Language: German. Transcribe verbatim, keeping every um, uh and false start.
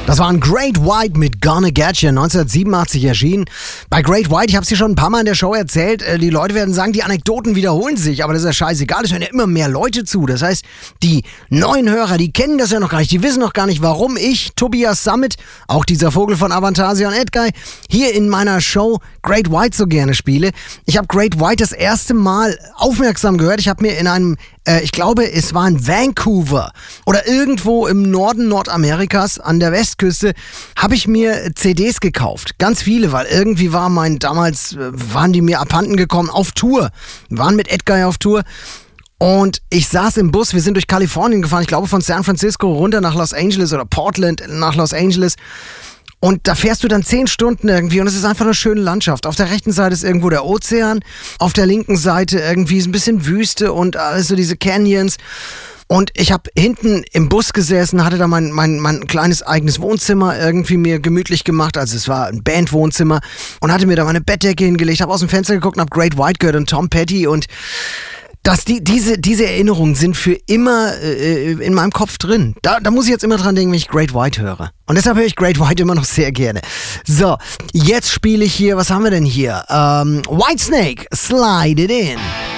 Das war ein Great White mit Gonna Get Ya, neunzehnhundertsiebenundachtzig erschienen. Bei Great White, ich habe es dir schon ein paar Mal in der Show erzählt, die Leute werden sagen, die Anekdoten wiederholen sich, aber das ist ja scheißegal, es hören ja immer mehr Leute zu. Das heißt, die neuen Hörer, die kennen das ja noch gar nicht, die wissen noch gar nicht, warum ich, Tobias Sammet, auch dieser Vogel von Avantasia und Edguy, hier in meiner Show Great White so gerne spiele. Ich habe Great White das erste Mal aufmerksam gehört. Ich habe mir in einem äh, ich glaube, es war in Vancouver oder irgendwo im Norden Nordamerikas an der Westküste, habe ich mir C Ds gekauft. Ganz viele, weil irgendwie war mein, damals äh, waren die mir abhanden gekommen auf Tour. Wir waren mit Edguy auf Tour. Und ich saß im Bus, wir sind durch Kalifornien gefahren, ich glaube von San Francisco runter nach Los Angeles oder Portland nach Los Angeles. Und da fährst du dann zehn Stunden irgendwie und es ist einfach eine schöne Landschaft. Auf der rechten Seite ist irgendwo der Ozean, auf der linken Seite irgendwie ist ein bisschen Wüste und alles so diese Canyons. Und ich habe hinten im Bus gesessen, hatte da mein, mein, mein kleines eigenes Wohnzimmer irgendwie mir gemütlich gemacht. Also es war ein Bandwohnzimmer und hatte mir da meine Bettdecke hingelegt, habe aus dem Fenster geguckt und habe Great White gehört und Tom Petty und dass die, diese, diese Erinnerungen sind für immer äh, in meinem Kopf drin. Da, da muss ich jetzt immer dran denken, wenn ich Great White höre. Und deshalb höre ich Great White immer noch sehr gerne. So, jetzt spiele ich hier, was haben wir denn hier? Ähm, Whitesnake, Slide It In.